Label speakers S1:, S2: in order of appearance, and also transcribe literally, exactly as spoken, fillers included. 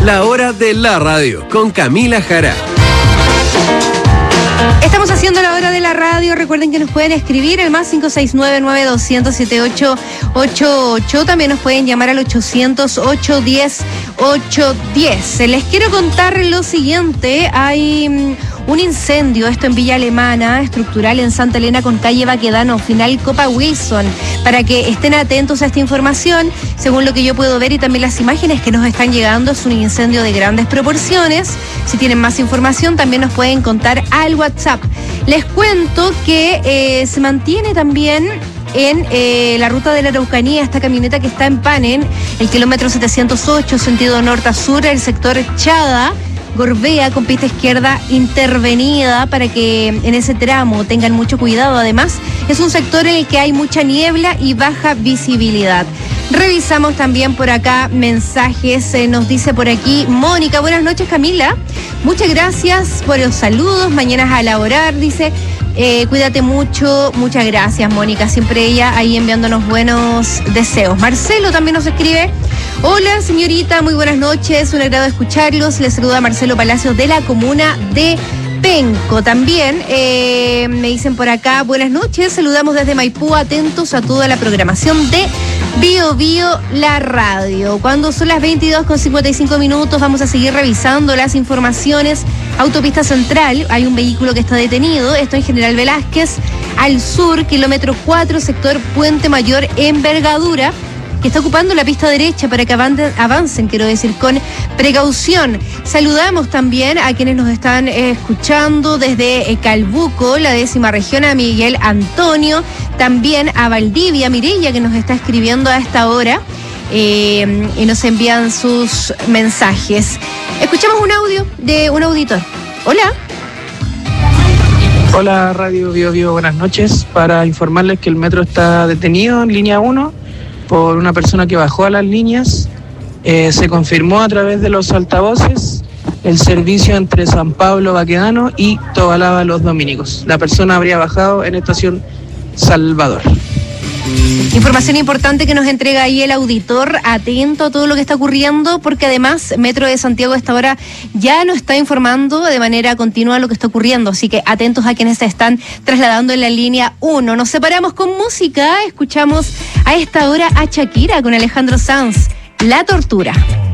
S1: La hora de la radio con Camila Jara.
S2: Estamos haciendo la hora de la radio. Recuerden que nos pueden escribir el más cinco seis nueve, nueve dos cero cero, siete ocho ocho ocho. También nos pueden llamar al ochocientos, ocho diez, ocho diez. Les quiero contar lo siguiente. Hay um, un incendio, esto en Villa Alemana, estructural en Santa Elena con calle Baquedano, final Copa Wilson. Para que estén atentos a esta información, según lo que yo puedo ver y también las imágenes que nos están llegando, es un incendio de grandes proporciones. Si tienen más información, también nos pueden contar al WhatsApp. Les cuento que eh, se mantiene también en eh, la ruta de la Araucanía esta camioneta que está en Panen, el kilómetro setecientos ocho, sentido norte a sur, el sector Chada, Gorbea, con pista izquierda intervenida, para que en ese tramo tengan mucho cuidado. Además, es un sector en el que hay mucha niebla y baja visibilidad. Revisamos también por acá mensajes. Eh, nos dice por aquí Mónica: buenas noches, Camila. Muchas gracias por los saludos. Mañana a laborar, dice. Eh, cuídate mucho. Muchas gracias, Mónica. Siempre ella ahí enviándonos buenos deseos. Marcelo también nos escribe: hola, señorita, muy buenas noches. Un agrado escucharlos. Les saluda Marcelo Palacios de la comuna de Penco. También eh, me dicen por acá: buenas noches. Saludamos desde Maipú, atentos a toda la programación de Bio Bio la radio. Cuando son las veintidós con cincuenta y cinco minutos, vamos a seguir revisando las informaciones. Autopista Central, hay un vehículo que está detenido, esto en General Velázquez, al sur, kilómetro cuatro, sector Puente Mayor, envergadura, que está ocupando la pista derecha para que avancen, avancen, quiero decir, con precaución. Saludamos también a quienes nos están eh, escuchando desde eh, Calbuco, la décima región, a Miguel Antonio, también a Valdivia, Mireya, que nos está escribiendo a esta hora. Eh, y nos envían sus mensajes. Escuchamos un audio de un auditor. Hola.
S3: Hola, Radio Bio Bio, buenas noches. Para informarles que el metro está detenido en línea uno por una persona que bajó a las líneas. Eh, se confirmó a través de los altavoces el servicio entre San Pablo, Baquedano y Tobalaba, Los Dominicos. La persona habría bajado en estación Salvador.
S2: Información importante que nos entrega ahí el auditor, atento a todo lo que está ocurriendo, porque además Metro de Santiago a esta hora ya nos está informando de manera continua lo que está ocurriendo, así que atentos a quienes se están trasladando en la línea uno. Nos separamos con música, escuchamos a esta hora a Shakira con Alejandro Sanz, La Tortura.